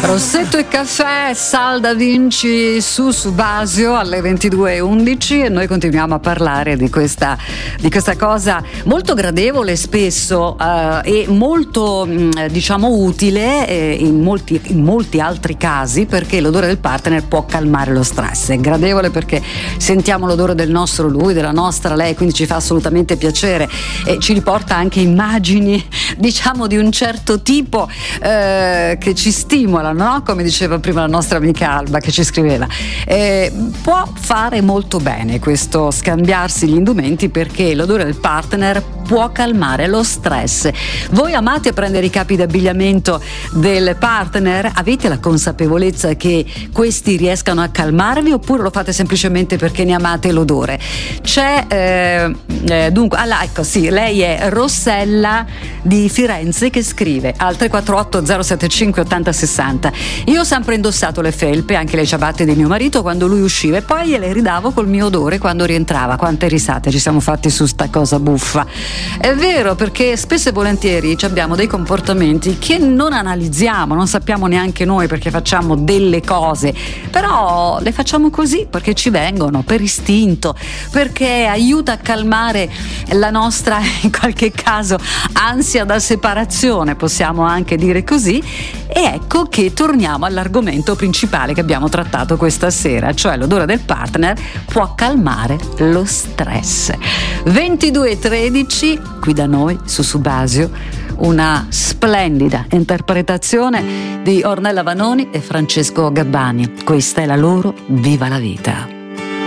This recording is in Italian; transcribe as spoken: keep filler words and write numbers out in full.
Rossetto e caffè, Sal da Vinci su Subasio alle ventidue e undici, e noi continuiamo a parlare di questa, di questa cosa molto gradevole spesso eh, e molto mh, diciamo utile eh, in, molti, in molti altri casi, perché l'odore del partner può calmare lo stress. È gradevole perché sentiamo l'odore del nostro lui, della nostra lei, quindi ci fa assolutamente piacere e ci riporta anche immagini diciamo di un certo tipo eh, che ci stimolano, no? Come diceva prima la nostra amica Alba che ci scriveva, eh, può fare molto bene questo scambiarsi gli indumenti, perché l'odore del partner può calmare lo stress. Voi amate prendere i capi d'abbigliamento del partner? Avete la consapevolezza che questi riescano a calmarvi, oppure lo fate semplicemente perché ne amate l'odore? C'è eh, eh, dunque, allora, ecco sì, lei è Rossella di Firenze che scrive al tre quattro otto zero sette cinque ottanta sessanta: io ho sempre indossato le felpe, anche le ciabatte di mio marito quando lui usciva, e poi gliele ridavo col mio odore quando rientrava. Quante risate ci siamo fatti su sta cosa buffa. È vero, perché spesso e volentieri abbiamo dei comportamenti che non analizziamo, non sappiamo neanche noi perché facciamo delle cose, però le facciamo così perché ci vengono, per istinto, perché aiuta a calmare la nostra, in qualche caso, ansia da separazione, possiamo anche dire così. E ecco che torniamo all'argomento principale che abbiamo trattato questa sera, cioè l'odore del partner può calmare lo stress. ventidue e tredici, qui da noi su Subasio, una splendida interpretazione di Ornella Vanoni e Francesco Gabbani. Questa è la loro Viva la Vita.